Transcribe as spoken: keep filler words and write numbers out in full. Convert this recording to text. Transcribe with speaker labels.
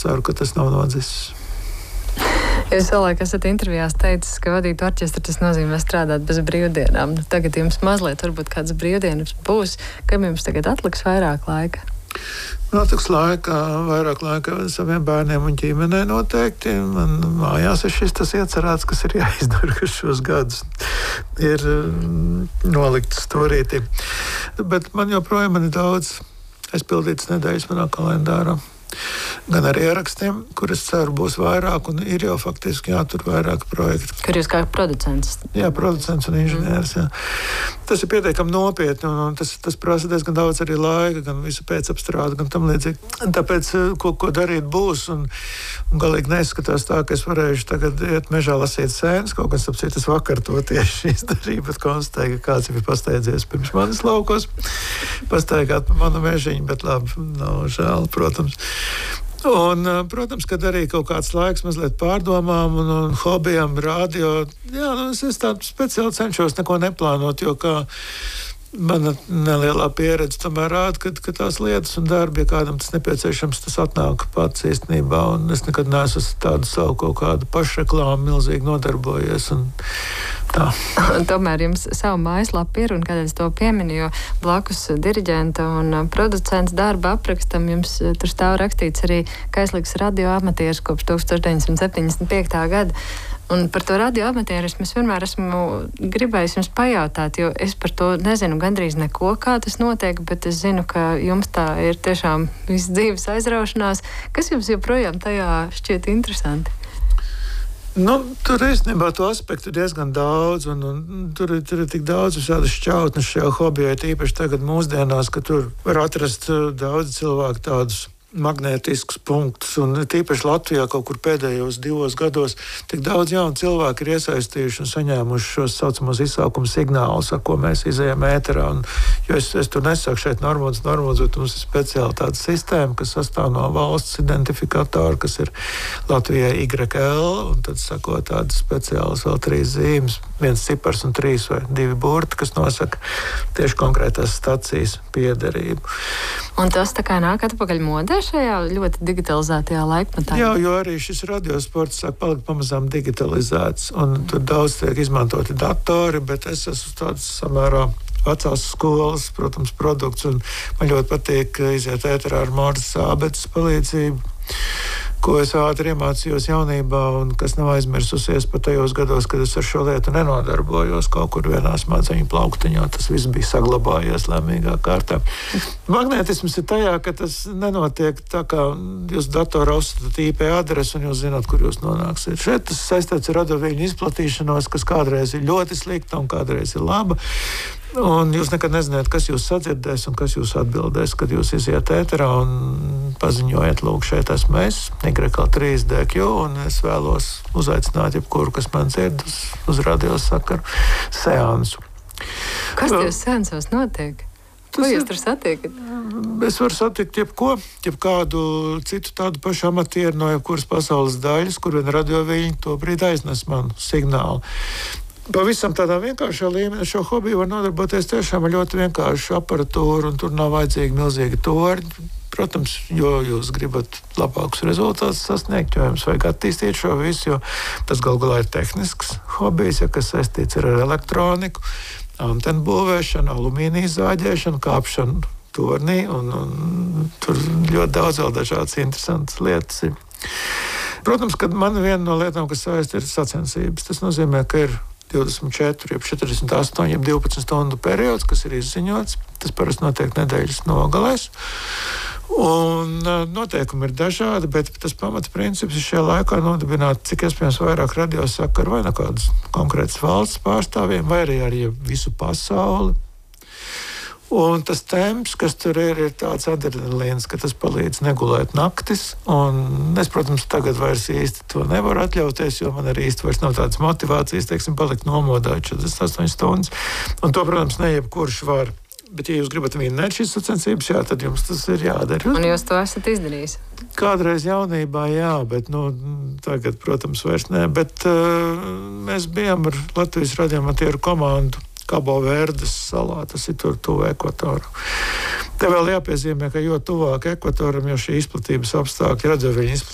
Speaker 1: ceru, ka tas nav nodzisis.
Speaker 2: Jūs savulaik esat intervijās teicis, ka vadīt orķestru tas nozīmē strādāt bez brīvdienām. Nu, tagad jums mazliet varbūt kāds brīvdienas būs. Kam jums tagad atliks vairāk laika?
Speaker 1: Notiks laika, vairāk laika saviem bērniem un ģimenei noteikti. Man mājās ir šis tas iecerēts, kas ir jāizdara, kas šos gadus ir nolikts stūrītī. Bet man joprojām man ir daudz aizpildītas nedēļas manā kalendārā. Gan ar ierakstiem, kuras ceru būs vairāk, un ir jau faktiski jātur vairāk projektu.
Speaker 2: Kur jūs kā producents?
Speaker 1: Jā, producents un inženieris. Jā. Tas ir pietiekami nopietni, un, un tas, tas prasa diezgan daudz arī laika, gan visu pēcapstrādi, gan tam līdzīgi. Tāpēc, ko, ko darīt būs, un, un galīgi neizskatās tā, ka es varēšu tagad iet mežā lasīt sēnes, kaut kas apcīt, es vakar to tieši izdarīju, bet konstatēju, ka kāds jau ir pasteidzies pirms manis laukos, pastaigāt pa manu mežiņu, bet labi, nav žēl, protams. Un, protams, kad arī kaut kāds laiks mazliet pārdomām un, un hobijam, radio, jā, nu, es, es tādu speciāli cenšos neko neplānot, jo kā mana nelielā pieredze tomēr rāda, ka, ka tās lietas un darbi, ja kādam tas nepieciešams, tas atnāk pats īstenībā, un es nekad neesmu tādu savu kaut kādu pašreklāmu milzīgi nodarbojies, un tā.
Speaker 2: Un tomēr jums savu mājaslapu ir, un kādēļ es to pieminu, jo blakus diriģenta un producents darba aprakstam jums tur stāv rakstīts arī Kaislīgs radioamatieris kopš tūkstoš deviņsimt septiņdesmit piektā gada. Un par to radioamatierismu es vienmēr esmu gribējis jums pajautāt, jo es par to nezinu gandrīz neko, kā tas notiek, bet es zinu, ka jums tā ir tiešām viss dzīves aizraušanās. Kas jums joprojām tajā šķiet interesanti?
Speaker 1: Nu, tur īstenībā to aspektu ir diezgan daudz, un, un tur, tur ir tik daudz visādas šķautnes šajā hobijā, tīpaši tagad mūsdienās, ka tur var atrast daudz cilvēku tādus magnētiskus punktus, un tīpaši Latvijā kaut kur pēdējos divos gados tik daudz jaunu cilvēku ir iesaistījuši un saņēmuši šos saucamos izsaukuma signālus, ar ko mēs izējām ēterā. Un, jo es, es tur nesaku šeit Normons, Normons, bet mums ir speciāli tāda sistēma, kas sastāv no valsts identifikatoru, kas ir Latvijai Y L, un tad sako tādas speciālas vēl trīs zīmes, viens cipars un trīs vai divi burti, kas nosaka tieši konkrētās stacijas piederību.
Speaker 2: Un tas tā kā nāk atpakaļ modē šajā ļoti digitalizētajā laikmatā?
Speaker 1: Jā, jo arī šis radiosports sāk palikt pamazām digitalizēts, un tur daudz tiek izmantoti datori, bet es esmu tāds samērā vecās skolas, protams, produkts, un man ļoti patīk iziet ēterā ar Morses ābeces palīdzību, ko es ātri iemācījos jaunībā un kas nav aizmirsusies pat tajos gados, kad es ar šo lietu nenodarbojos kaut kur vienā smadzeņu plauktiņā. Tas viss bija saglabājies laimīgā kārtā. Magnētisms ir tajā, ka tas nenotiek tā, kā jūs datorā uzsatat I P adresi un jūs zināt, kur jūs nonāksiet. Šeit tas saistīts ar radioviļņu izplatīšanos, kas kādreiz ir ļoti slikta un kādreiz ir laba. Un jūs nekad nezināt, kas jūs sadzirdēs un kas jūs atbildēs, kad jūs iziet ēterā un paziņojat, lūk, šeit esmu es, Y L trīs D Q, un es vēlos uzaicināt jebkuru, kas man dzird uz, uz radiosakaru seansu.
Speaker 2: Kas tajos seansos notiek? Ko jūs tur satiekat?
Speaker 1: Es varu satikt jebko, jebkādu citu tādu pašu amatieru no jebkuras pasaules daļas, kur vien radioviļņi to brīdi aiznes manu signālu. Pavisam tādā vienkāršā līmenī šo hobiju var nodarboties tiešām ar ļoti vienkāršu aparatūru, un tur nav vajadzīgi milzīgi torņi. Protams, jo jūs gribat labākus rezultātus sasniegt, jo jums vajag attīstīt šo visu, jo tas gal galā ir tehnisks hobijs, ja kas saistīts ar elektroniku, antenu būvēšanu, alumīnija zāģēšanu, kāpšanu tornī, un, un tur ļoti daudz vēl dažādas interesantas lietas ir. Protams, ka man viena no lietām, kas saistīta ir sacensības. Tas nozīmē, ka ir divdesmit četri, jeb četrdesmit astoņi, jeb divpadsmit stundu periods, kas ir izziņots. Tas parasti notiek nedēļas nogalēs. Un noteikumi ir dažādi, bet tas pamatprincips ir šajā laikā nodibināt cik iespējams vairāk radiosakaru vai no kādas konkrētas valsts pārstāvjiem, vai arī ar visu pasauli. Un tas temps, kas tur ir, ir tāds adrenalīns, ka tas palīdz negulēt naktis. Un es, protams, tagad vairs īsti to nevaru atļauties, jo man arī īsti vairs nav tādas motivācijas, teiksim, palikt nomodā četrdesmit astoņas stundas. Un to, protams, ne jebkurš var. Bet, ja jūs gribat vinnēt šīs sacensības, jā, tad jums tas ir jādara.
Speaker 2: Un jūs to esat izdarījis?
Speaker 1: Kādreiz jaunībā, jā, bet nu, tagad, protams, vairs nē. Bet uh, mēs bijām ar Latvijas radioamatieru komandu Cabo Verdes salā, tas ir tur tuvu ekvatoru. Te vēl jāpiezīmē, ka jo tuvāk ekvatoram, jo šī izplatības apstākļi, radioviļņu